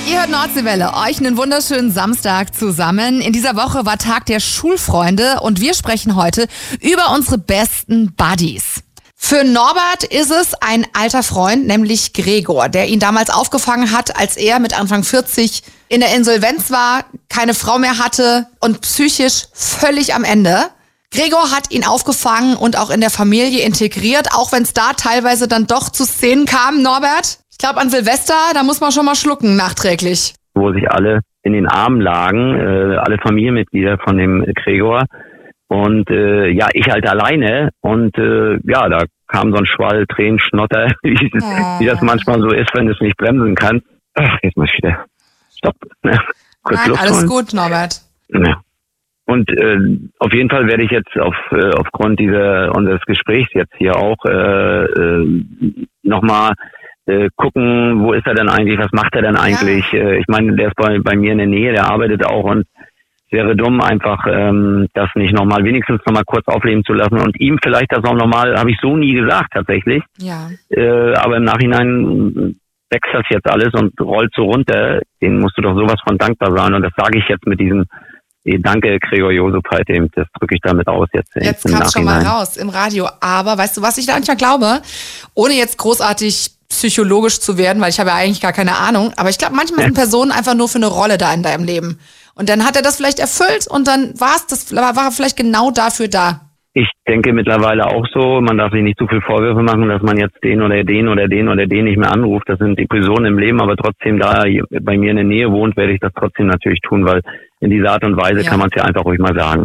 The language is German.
Ihr hört Nordseewelle, euch einen wunderschönen Samstag zusammen. In dieser Woche war Tag der Schulfreunde und wir sprechen heute über unsere besten Buddies. Für Norbert ist es ein alter Freund, nämlich Gregor, der ihn damals aufgefangen hat, als er mit Anfang 40 in der Insolvenz war, keine Frau mehr hatte und psychisch völlig am Ende. Gregor hat ihn aufgefangen und auch in der Familie integriert, auch wenn es da teilweise dann doch zu Szenen kam, Norbert. Ich glaube, an Silvester, da muss man schon mal schlucken nachträglich. Wo sich alle in den Armen lagen, alle Familienmitglieder von dem Gregor. Und ich halt alleine. Und da kam so ein Schwall, Tränen, Schnotter, wie das manchmal so ist, wenn du es nicht bremsen kannst. Ach, jetzt mal wieder. Stopp. Ne? Kurz Nein, Luft alles holen. gut, Norbert. Ja. Und auf jeden Fall werde ich jetzt aufgrund unseres Gesprächs jetzt hier auch nochmal gucken, wo ist er denn eigentlich, was macht er denn eigentlich? Ja. Ich meine, der ist bei mir in der Nähe, der arbeitet auch und es wäre dumm, einfach das nicht nochmal, wenigstens nochmal kurz aufleben zu lassen und ihm vielleicht das auch nochmal, habe ich so nie gesagt tatsächlich. Ja. Aber im Nachhinein wächst das jetzt alles und rollt so runter, den musst du doch sowas von dankbar sein und das sage ich jetzt mit diesem Danke, Gregor Josepheit, das drücke ich damit aus jetzt. Jetzt kam es schon mal raus im Radio. Aber weißt du, was ich da manchmal glaube? Ohne jetzt großartig psychologisch zu werden, weil ich habe ja eigentlich gar keine Ahnung. Aber ich glaube, manchmal sind Personen einfach nur für eine Rolle da in deinem Leben. Und dann hat er das vielleicht erfüllt und dann war er vielleicht genau dafür da. Ich denke mittlerweile auch so, man darf sich nicht zu viel Vorwürfe machen, dass man jetzt den oder den oder den oder den nicht mehr anruft. Das sind die Personen im Leben, aber trotzdem, da er bei mir in der Nähe wohnt, werde ich das trotzdem natürlich tun, weil in dieser Art und Weise kann man es ja einfach ruhig mal sagen.